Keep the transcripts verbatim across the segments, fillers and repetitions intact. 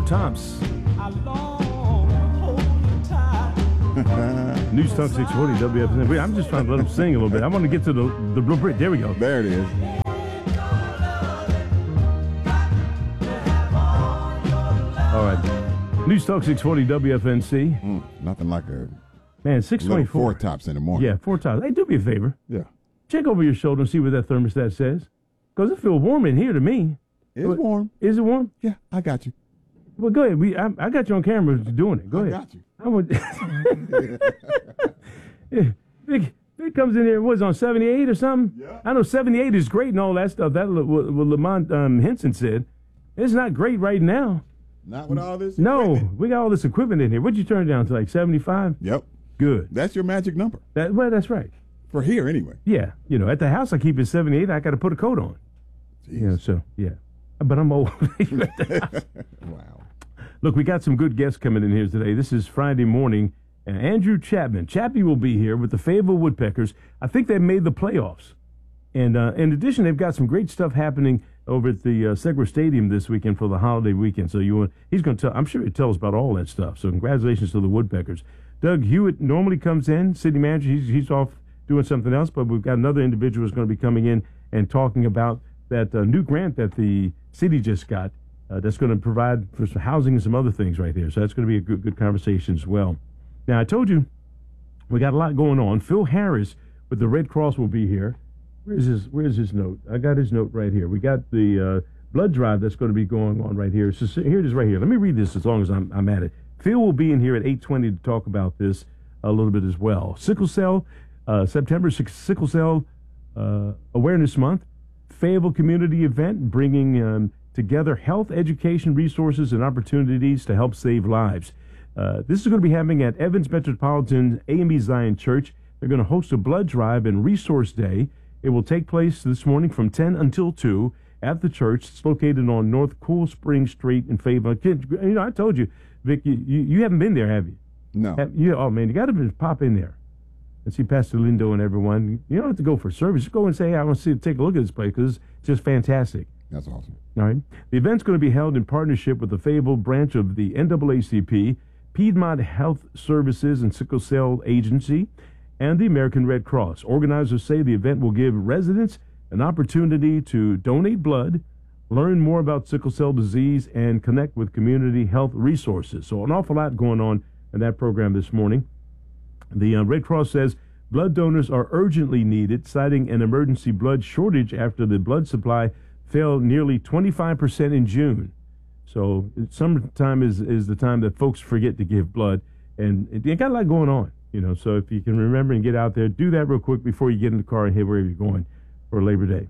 Four Tops. News Talk six forty W F N. Wait, I'm just trying to let him sing a little bit. I want to get to the, the blueprint. There we go. There it is. All right. News Talk six forty W F N C. Mm, nothing like a Man, six twenty-four. Four Tops in the morning. Yeah, Four Tops. Hey, do me a favor. Yeah. Check over your shoulder and see what that thermostat says. Because it feels warm in here to me. It's but, warm. Is it warm? Yeah, I got you. Well, go ahead. We, I, I got you on camera doing it. Go I ahead. I got you. I would. yeah, Vic, Vic comes in here. Was on seventy-eight or something? Yeah. I know seventy-eight is great and all that stuff. That what, what Lamont um, Henson said. It's not great right now. Not with all this. No, equipment. we got all this equipment in here. What'd you turn it down to, like seventy-five? Yep. Good. That's your magic number. That well, that's right. For here, anyway. Yeah, you know, at the house I keep it seventy-eight. I got to put a coat on. Jeez. Yeah, so yeah, but I'm old. Wow. Look, we got some good guests coming in here today. This is Friday morning, and Andrew Chapman. Chappie will be here with the Fayetteville Woodpeckers. I think they've made the playoffs. And uh, in addition, they've got some great stuff happening over at the uh, Segra Stadium this weekend for the holiday weekend. So you want, he's going to tell, I'm sure he'll tell us about all that stuff. So congratulations to the Woodpeckers. Doug Hewitt normally comes in, city manager. He's, he's off doing something else, but we've got another individual who's going to be coming in and talking about that uh, new grant that the city just got. Uh, that's going to provide for some housing and some other things right there. So that's going to be a good, good conversation as well. Now, I told you we got a lot going on. Phil Harris with the Red Cross will be here. Where's his, where's his note? I got his note right here. We got the uh, blood drive that's going to be going on right here. So here it is right here. Let me read this as long as I'm, I'm at it. Phil will be in here at eight twenty to talk about this a little bit as well. Sickle Cell, uh, September Sickle Cell uh, Awareness Month. Fayetteville community event bringing um, together health, education, resources, and opportunities to help save lives. Uh, this is going to be happening at Evans Metropolitan A M E Zion Church. They're going to host a blood drive and resource day. It will take place this morning from ten until two at the church. It's located on North Cool Spring Street in Fayetteville. You know, I told you, Vic, you, you, you haven't been there, have you? No. Have, you oh, man, you got to pop in there and see Pastor Lindo and everyone. You don't have to go for service. Just go and say, hey, I want to see, take a look at this place because it's just fantastic. That's awesome. All right. The event's going to be held in partnership with the Fayetteville branch of the N double A C P, Piedmont Health Services and Sickle Cell Agency, and the American Red Cross. Organizers say the event will give residents an opportunity to donate blood, learn more about sickle cell disease, and connect with community health resources. So an awful lot going on in that program this morning. The uh, Red Cross says blood donors are urgently needed, citing an emergency blood shortage after the blood supply fell nearly twenty-five percent in June. So summertime is, is the time that folks forget to give blood, and it, it got a lot going on, you know. So if you can remember and get out there, do that real quick before you get in the car and head wherever you're going for Labor Day.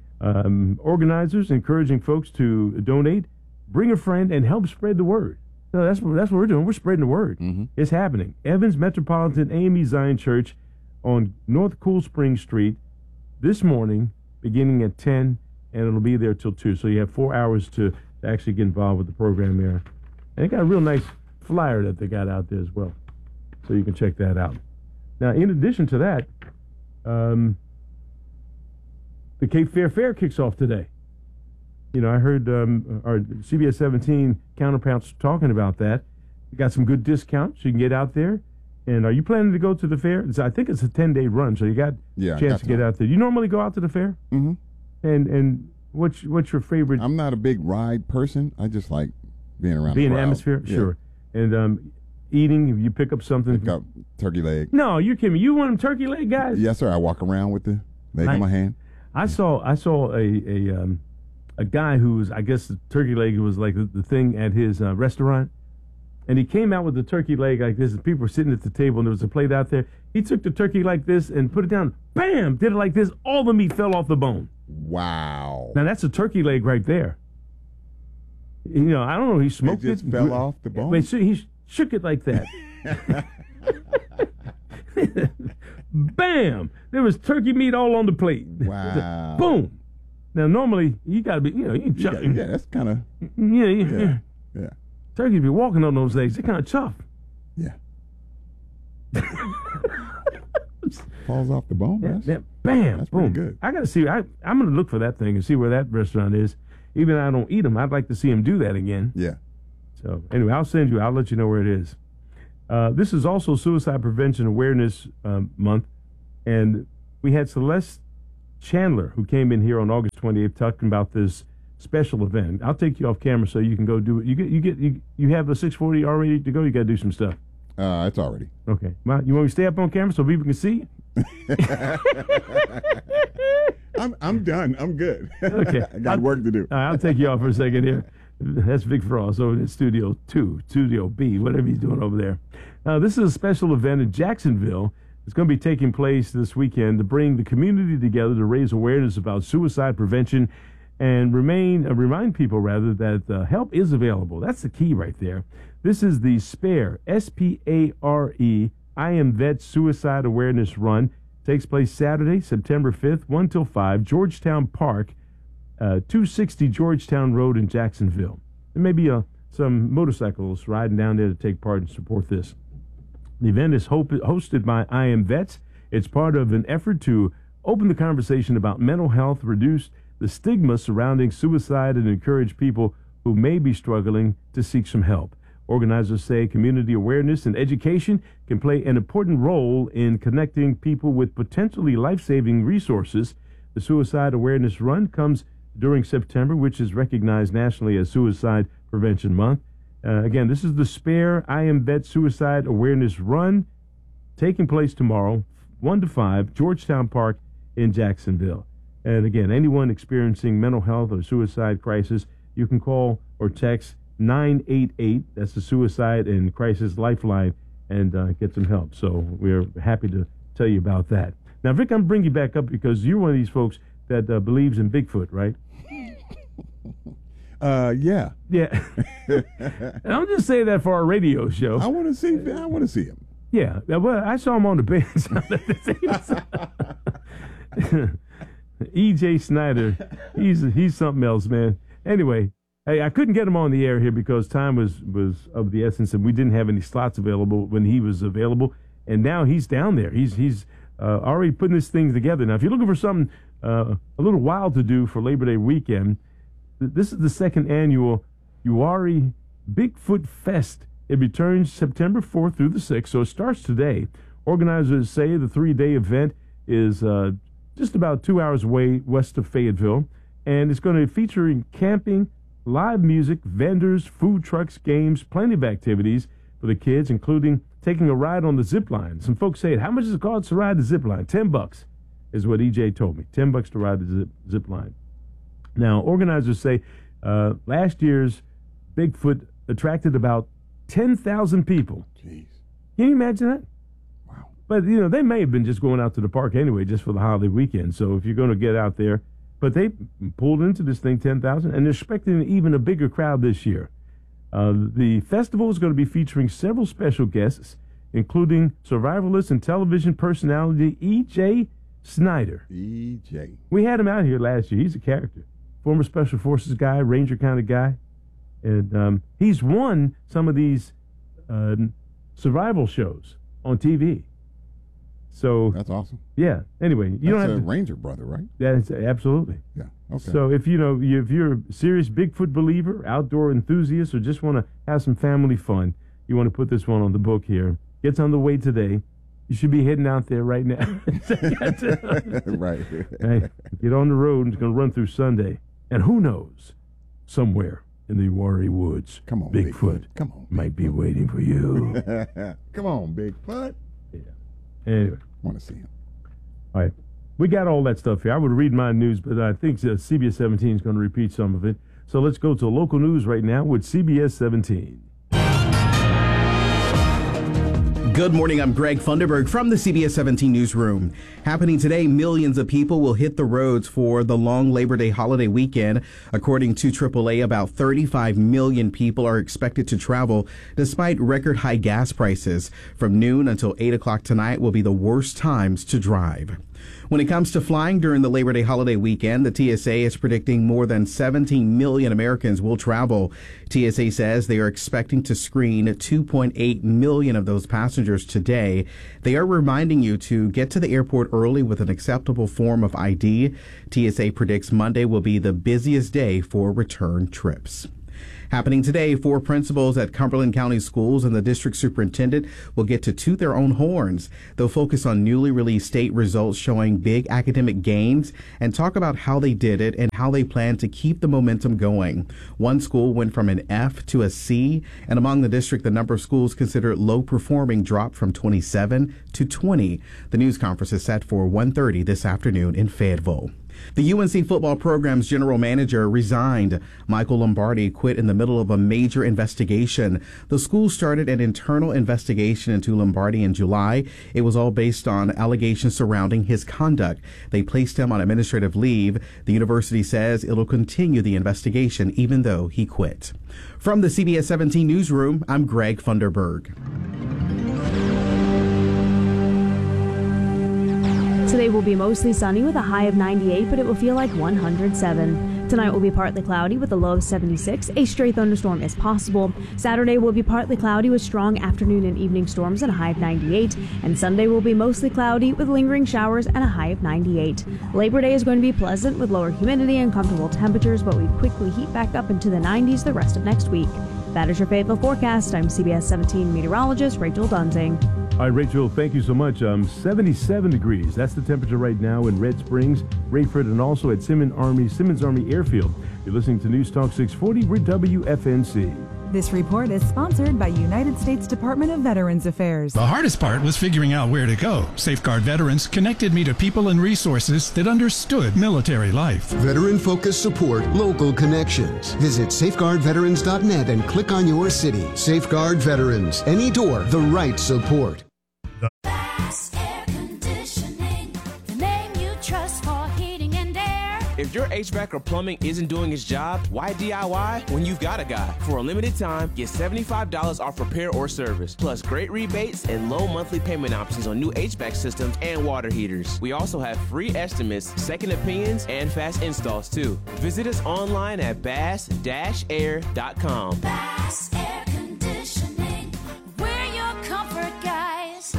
Um, organizers encouraging folks to donate, bring a friend, and help spread the word. So that's what that's what we're doing. We're spreading the word. Mm-hmm. It's happening. Evans Metropolitan A M E Zion Church on North Cool Spring Street this morning, beginning at ten, and it'll be there till two. So you have four hours to, to actually get involved with the program there. And they got a real nice flyer that they got out there as well, so you can check that out. Now, in addition to that, um, the Cape Fear Fair kicks off today. You know, I heard um, our C B S seventeen counterparts talking about that. You got some good discounts. You can get out there. And are you planning to go to the fair? It's, I think it's a ten-day run, so you got yeah, a chance got to, to get out there. You normally go out to the fair? Mm-hmm. And and what's what's your favorite? I'm not a big ride person. I just like being around being the crowd. atmosphere? Yeah. Sure. And um, eating, if you pick up something. Pick up turkey leg. No, you're kidding me. You one of them turkey leg guys? Yes, sir. I walk around with the leg I, in my hand. I saw I saw a a um, a guy who was, I guess the turkey leg was like the, the thing at his uh, restaurant, and he came out with the turkey leg like this, and people were sitting at the table, and there was a plate out there. He took the turkey like this and put it down, bam, did it like this, all the meat fell off the bone. Wow. Now that's a turkey leg right there. You know, I don't know, he smoked it. just it. fell off the bone? Wait, so he shook it like that. Bam! There was turkey meat all on the plate. Wow. Boom! Now, normally, you got to be, you know, you chuck. Yeah, yeah, that's kind of. Yeah, yeah, Yeah. Yeah. Turkeys be walking on those legs. They're kind of tough. Yeah. Falls off the bone. Yeah, That's, that, bam! that's boom. pretty good. I got to see. I, I'm going to look for that thing and see where that restaurant is. Even though I don't eat them, I'd like to see him do that again. Yeah. So anyway, I'll send you. I'll let you know where it is. Uh, this is also Suicide Prevention Awareness um, Month, and we had Celeste Chandler who came in here on August twenty-eighth talking about this special event. I'll take you off camera so you can go do it. You get you get you, you have a six forty already to go. You got to do some stuff. Uh, it's already. Okay. Well, you want me to stay up on camera so people can see? I'm I'm done. I'm good. Okay. I got I'll, work to do. All right, I'll take you off for a second here. That's Vic Frost over in Studio two, Studio B, whatever he's doing over there. Uh, this is a special event in Jacksonville. It's going to be taking place this weekend to bring the community together to raise awareness about suicide prevention and remain uh, remind people, rather, that uh, help is available. That's the key right there. This is the SPARE, S P A R E, I Am Vet Suicide Awareness Run. Takes place Saturday, September fifth, one till five, Georgetown Park, uh, two sixty Georgetown Road in Jacksonville. There may be uh, some motorcycles riding down there to take part and support this. The event is hope- hosted by I Am Vets. It's part of an effort to open the conversation about mental health, reduce the stigma surrounding suicide, and encourage people who may be struggling to seek some help. Organizers say community awareness and education can play an important role in connecting people with potentially life-saving resources. The Suicide Awareness Run comes during September, which is recognized nationally as Suicide Prevention Month. Uh, again, this is the SPARE I Am Vet Suicide Awareness Run, taking place tomorrow, one to five, Georgetown Park in Jacksonville. And again, anyone experiencing mental health or suicide crisis, you can call or text nine eight eight, that's the Suicide and Crisis Lifeline, and uh, get some help. So we're happy to tell you about that. Now, Vic, I'm bringing you back up because you're one of these folks that uh, believes in Bigfoot, right? Uh, yeah. Yeah. And I'm just saying that for our radio show. I want to see. I want to see him. Yeah. Well, I saw him on the bench. E J Snyder, he's he's something else, man. Anyway, hey, I couldn't get him on the air here because time was, was of the essence, and we didn't have any slots available when he was available. And now he's down there. He's he's uh, already putting this thing together. Now, if you're looking for something uh, a little wild to do for Labor Day weekend, th- this is the second annual Uwharrie Bigfoot Fest. It returns September fourth through the sixth, so it starts today. Organizers say the three-day event is uh, just about two hours away west of Fayetteville, and it's going to be featuring camping, live music, vendors, food trucks, games, plenty of activities for the kids, including taking a ride on the zip line. Some folks say, how much does it cost to ride the zip line? Ten bucks is what E J told me. Ten bucks to ride the zip, zip line. Now, organizers say uh, last year's Bigfoot attracted about ten thousand people. Jeez. Can you imagine that? Wow. But, you know, they may have been just going out to the park anyway, just for the holiday weekend. So if you're going to get out there, but they pulled into this thing ten thousand, and they're expecting even a bigger crowd this year. Uh, the festival is going to be featuring several special guests, including survivalist and television personality E J Snyder. E J. We had him out here last year. He's a character. Former Special Forces guy, Ranger kind of guy. And um, he's won some of these uh, survival shows on T V. So That's awesome. yeah. Anyway, you That's don't have a to. Ranger brother, right? That's absolutely. Yeah. Okay. So if you know if you're a serious Bigfoot believer, outdoor enthusiast, or just want to have some family fun, you want to put this one on the book here. Gets on the way today. You should be heading out there right now. Right. Hey, get on the road and it's going to run through Sunday. And who knows, somewhere in the Uwharrie Woods, Come on, Bigfoot, Bigfoot. Come on, might be Bigfoot. waiting for you. Come on, Bigfoot. Yeah. Anyway, Want to see him. all right. We got all that stuff here. I would read my news, but I think uh, C B S seventeen is going to repeat some of it. So let's go to local news right now with C B S seventeen. Good morning, I'm Greg Funderburg from the C B S seventeen Newsroom. Happening today, millions of people will hit the roads for the long Labor Day holiday weekend. According to triple A, about thirty-five million people are expected to travel despite record high gas prices. From noon until eight o'clock tonight will be the worst times to drive. When it comes to flying during the Labor Day holiday weekend, the T S A is predicting more than seventeen million Americans will travel. T S A says they are expecting to screen two point eight million of those passengers today. They are reminding you to get to the airport early with an acceptable form of I D. T S A predicts Monday will be the busiest day for return trips. Happening today, four principals at Cumberland County Schools and the district superintendent will get to toot their own horns. They'll focus on newly released state results showing big academic gains and talk about how they did it and how they plan to keep the momentum going. One school went from an F to a C, and among the district, the number of schools considered low performing dropped from twenty-seven to twenty. The news conference is set for one thirty this afternoon in Fayetteville. The U N C football program's general manager resigned. Michael Lombardi quit in the middle of a major investigation. The school started an internal investigation into Lombardi in July. It was all based on allegations surrounding his conduct. They placed him on administrative leave. The university says it'll continue the investigation even though he quit. From the C B S seventeen newsroom, I'm Greg Funderburg. Today will be mostly sunny with a high of ninety-eight, but it will feel like one hundred seven. Tonight will be partly cloudy with a low of seventy-six. A stray thunderstorm is possible. Saturday will be partly cloudy with strong afternoon and evening storms and a high of ninety-eight. And Sunday will be mostly cloudy with lingering showers and a high of ninety-eight. Labor Day is going to be pleasant with lower humidity and comfortable temperatures, but we quickly heat back up into the nineties the rest of next week. That is your Fayetteville forecast. I'm C B S seventeen meteorologist Rachel Dunsing. All right, Rachel, thank you so much. Um, seventy-seven degrees. That's the temperature right now in Red Springs, Rayford, and also at Simmons Army, Simmons Army Airfield. You're listening to News Talk six forty W F N C. This report is sponsored by United States Department of Veterans Affairs. The hardest part was figuring out where to go. Safeguard Veterans connected me to people and resources that understood military life. Veteran-focused support, local connections. Visit safeguard veterans dot net and click on your city. Safeguard Veterans. Any door, the right support. Bass Air Conditioning, the name you trust for heating and air. If your H V A C or plumbing isn't doing its job, why D I Y when you've got a guy? For a limited time, get seventy-five dollars off repair or service, plus great rebates and low monthly payment options on new H V A C systems and water heaters. We also have free estimates, second opinions, and fast installs too. Visit us online at bass dash air dot com. Bass Air Conditioning, we're your comfort guys.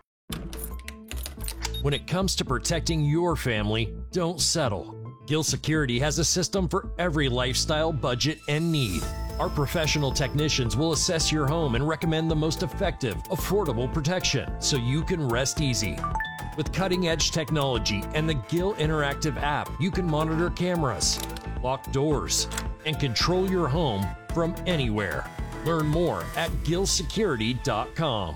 When it comes to protecting your family, don't settle. Gill Security has a system for every lifestyle, budget, and need. Our professional technicians will assess your home and recommend the most effective, affordable protection so you can rest easy. With cutting-edge technology and the Gill Interactive app, you can monitor cameras, lock doors, and control your home from anywhere. Learn more at gill security dot com.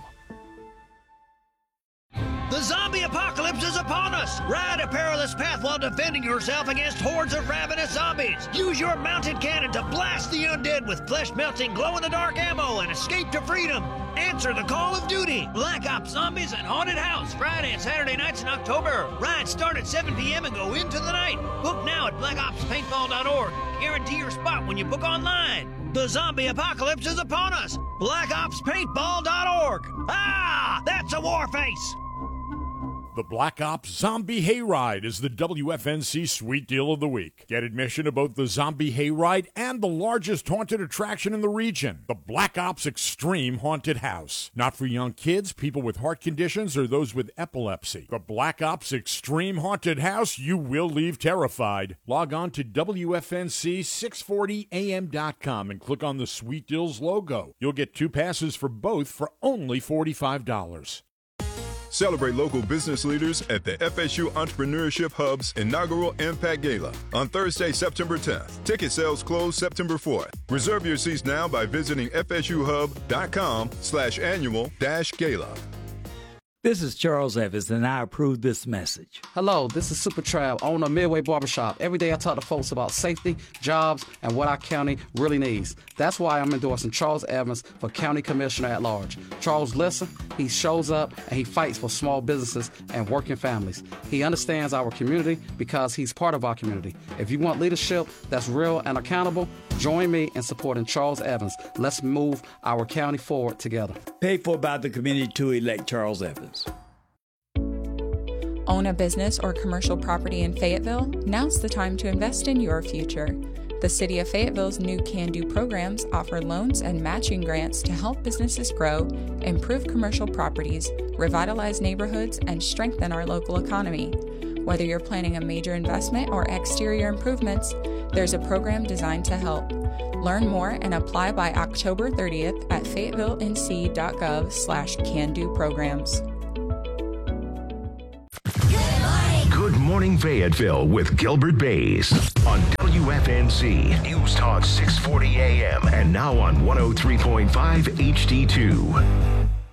The zombie apocalypse is upon us! Ride a perilous path while defending yourself against hordes of ravenous zombies! Use your mounted cannon to blast the undead with flesh-melting, glow-in-the-dark ammo and escape to freedom! Answer the call of duty! Black Ops Zombies and Haunted House, Friday and Saturday nights in October. Rides start at seven p.m. and go into the night. Book now at black ops paintball dot org. Guarantee your spot when you book online. The zombie apocalypse is upon us! black ops paintball dot org. Ah! That's a war face! The Black Ops Zombie Hayride is the W F N C Sweet Deal of the Week. Get admission to both the Zombie Hayride and the largest haunted attraction in the region, the Black Ops Extreme Haunted House. Not for young kids, people with heart conditions, or those with epilepsy. The Black Ops Extreme Haunted House, you will leave terrified. Log on to W F N C six forty A M dot com and click on the Sweet Deals logo. You'll get two passes for both for only forty-five dollars. Celebrate local business leaders at the F S U Entrepreneurship Hub's inaugural Impact Gala on Thursday, September tenth. Ticket sales close September fourth. Reserve your seats now by visiting f s u hub dot com slash annual dash gala. This is Charles Evans, and I approve this message. Hello, this is Super Trav, owner of Midway Barbershop. Every day I talk to folks about safety, jobs, and what our county really needs. That's why I'm endorsing Charles Evans for County Commissioner at Large. Charles listens, he shows up, and he fights for small businesses and working families. He understands our community because he's part of our community. If you want leadership that's real and accountable, join me in supporting Charles Evans. Let's move our county forward together. Paid for by the community to elect Charles Evans. Own a business or commercial property in Fayetteville? Now's the time to invest in your future. The City of Fayetteville's new Can Do programs offer loans and matching grants to help businesses grow, improve commercial properties, revitalize neighborhoods, and strengthen our local economy. Whether you're planning a major investment or exterior improvements, there's a program designed to help. Learn more and apply by October thirtieth at fayettevillenc.gov slash can do programs. Good Morning Fayetteville with Gilbert Bays on W F N Z News Talk six forty A M and now on one oh three point five H D two.